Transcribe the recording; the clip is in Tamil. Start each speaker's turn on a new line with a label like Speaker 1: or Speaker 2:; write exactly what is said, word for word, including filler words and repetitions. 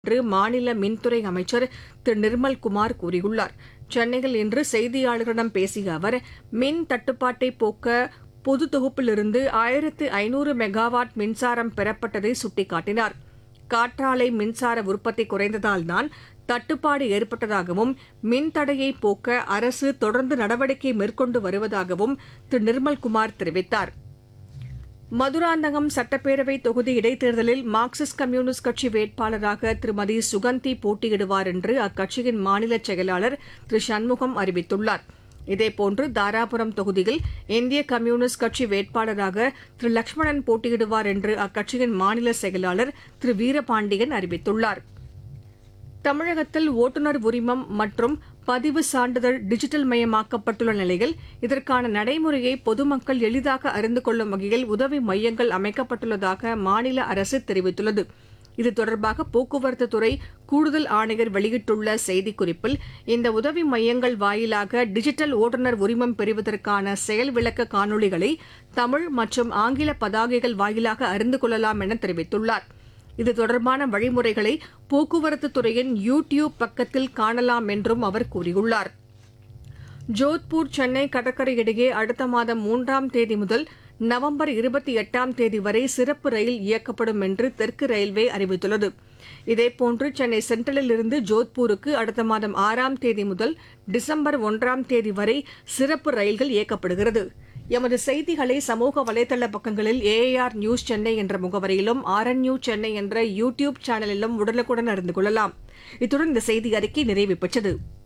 Speaker 1: என்று மாநில மின்துறை அமைச்சர் திரு நிர்மல்குமார் கூறியுள்ளார். சென்னையில் இன்று செய்தியாளர்களிடம் பேசிய அவர், மின் தட்டுப்பாட்டை போக்க பொது தொகுப்பிலிருந்து ஆயிரத்து ஐநூறு மெகாவாட் மின்சாரம் பெறப்பட்டதை சுட்டிக்காட்டினார். காற்றாலை மின்சார உற்பத்தி குறைந்ததால்தான் தட்டுப்பாடு ஏற்பட்டதாகவும், மின்தடையை போக்க அரசு தொடர்ந்து நடவடிக்கை மேற்கொண்டு வருவதாகவும் திரு நிர்மல்குமார் தெரிவித்தார். மதுராந்தகம் சட்டப்பேரவை தொகுதி இடைத்தேர்தலில் மார்க்சிஸ்ட் கம்யூனிஸ்ட் கட்சி வேட்பாளராக திருமதி சுகந்தி போட்டியிடுவார் என்று அக்கட்சியின் மாநில செயலாளர் திரு சண்முகம் அறிவித்துள்ளார். இதேபோன்று தாராபுரம் தொகுதியில் இந்திய கம்யூனிஸ்ட் கட்சி வேட்பாளராக திரு லட்சுமணன் போட்டியிடுவார் என்று அக்கட்சியின் மாநில செயலாளர் திரு வீரபாண்டியன் அறிவித்துள்ளார். தமிழகத்தில் ஓட்டுநர் உரிமம் மற்றும் பதிவு சான்றிதழ் டிஜிட்டல் மயமாக்கப்பட்டுள்ள நிலையில் இதற்கான நடைமுறையை பொதுமக்கள் எளிதாக அறிந்து கொள்ளும் வகையில் உதவி மையங்கள் அமைக்கப்பட்டுள்ளதாக மாநில அரசு தெரிவித்துள்ளது. இது தொடர்பாக போக்குவரத்து துறை கூடுதல் ஆணையர் வெளியிட்டுள்ள செய்திக்குறிப்பில், இந்த உதவி மையங்கள் வாயிலாக டிஜிட்டல் ஓட்டுநர் உரிமம் பெறுவதற்கான செயல் விளக்க காணொலிகளை தமிழ் மற்றும் ஆங்கில பதாகைகள் வாயிலாக அறிந்து கொள்ளலாம் என தெரிவித்துள்ளார். இது தொடர்பான வழிமுறைகளை போக்குவரத்து துறையின் யூ டியூப் பக்கத்தில் காணலாம் என்றும் அவர் கூறியுள்ளார். ஜோத்பூர் சென்னை கடற்கரை இடையே அடுத்த மாதம் மூன்றாம் தேதி முதல் நவம்பர் இருபத்தி எட்டாம் தேதி வரை சிறப்பு ரயில் இயக்கப்படும் என்று தெற்கு ரயில்வே அறிவித்துள்ளது. இதேபோன்று சென்னை சென்ட்ரலில் இருந்து ஜோத்பூருக்கு அடுத்த மாதம் ஆறாம் தேதி முதல் டிசம்பர் ஒன்றாம் தேதி வரை சிறப்பு ரயில்கள் இயக்கப்படுகிறது. எமது செய்திகளை சமூக வலைதள பக்கங்களில் ஏஐஆர் நியூஸ் சென்னை என்ற முகவரியிலும் ஆர்என்யூ சென்னை என்ற யூ டியூப் சேனலிலும் உடனுக்குடன் அறிந்து கொள்ளலாம். இத்துடன் இந்த செய்தி அறிக்கை நிறைவு பெற்றது.